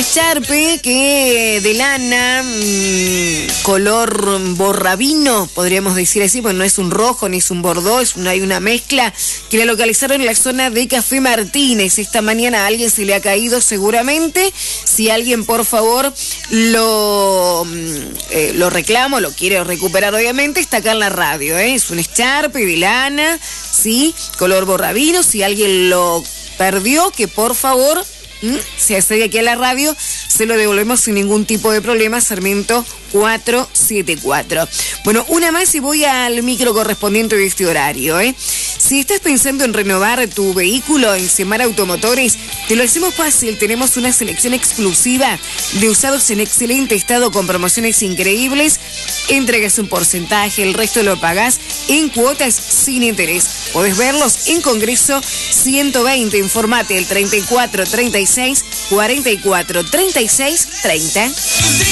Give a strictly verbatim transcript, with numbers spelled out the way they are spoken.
echarpe que de lana, mmm, color borrabino, podríamos decir así, pues no es un rojo ni es un bordó, es una, hay una mezcla que la localizaron en la zona de Café Martínez. Esta mañana a alguien se le ha caído seguramente. Si alguien, por favor, lo, eh, lo reclama, lo quiere recuperar, obviamente, está acá en la radio, ¿eh? Es un echarpe de lana, ¿sí? Color borrabino. Si alguien lo perdió, que por favor se acerca aquí a la radio, se lo devolvemos sin ningún tipo de problema. Sarmiento cuatrocientos setenta y cuatro. Bueno, una más y voy al micro correspondiente de este horario, ¿eh? Si estás pensando en renovar tu vehículo en Semar Automotores, te lo hacemos fácil. Tenemos una selección exclusiva de usados en excelente estado con promociones increíbles. Entregas un porcentaje, el resto lo pagás en cuotas sin interés. Podés verlos en Congreso ciento veinte. Informate el treinta y cuatro treinta y seis cuarenta y cuatro treinta y seis treinta.